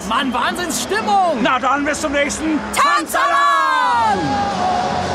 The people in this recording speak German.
Mann, Wahnsinnsstimmung! Na dann, bis zum nächsten Tanzalarm!